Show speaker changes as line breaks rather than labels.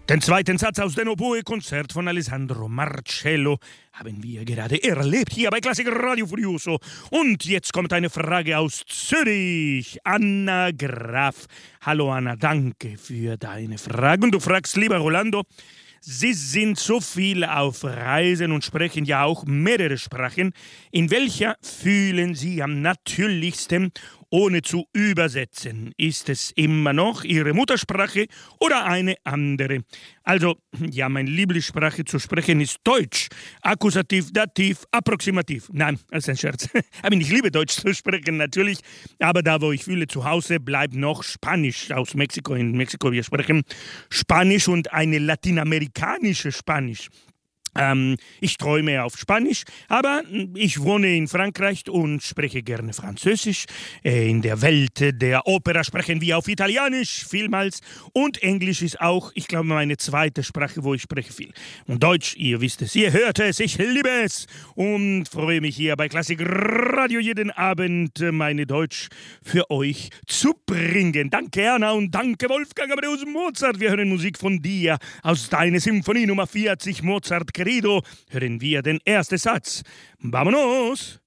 Den zweiten Satz aus dem Oboe-Konzert von Alessandro Marcello haben wir gerade erlebt hier bei Klassik Radio Furioso. Und jetzt kommt eine Frage aus Zürich. Anna Graf. Hallo Anna, danke für deine Frage. Und du fragst, lieber Rolando, Sie sind so viel auf Reisen und sprechen ja auch mehrere Sprachen. In welcher fühlen Sie am natürlichsten, ohne zu übersetzen? Ist es immer noch Ihre Muttersprache oder eine andere? Also, ja, meine Lieblingssprache zu sprechen ist Deutsch. Akkusativ, Dativ, Approximativ. Nein, das ist ein Scherz. Ich liebe Deutsch zu sprechen, natürlich. Aber da, wo ich fühle, zu Hause, bleibt noch Spanisch aus Mexiko. In Mexiko, wir sprechen Spanisch und eine latinamerikanische Spanisch. Ich träume auf Spanisch, aber ich wohne in Frankreich und spreche gerne Französisch. In der Welt der Opera sprechen wir auf Italienisch vielmals und Englisch ist auch, ich glaube, meine zweite Sprache, wo ich spreche viel. Und Deutsch, ihr wisst es, ihr hört es, ich liebe es und freue mich hier bei Klassik Radio jeden Abend meine Deutsch für euch zu bringen. Danke Anna und danke Wolfgang Amadeus Mozart. Wir hören Musik von dir aus deiner Symphonie Nummer 40 Mozart Querido, hören wir den ersten Satz. Vámonos!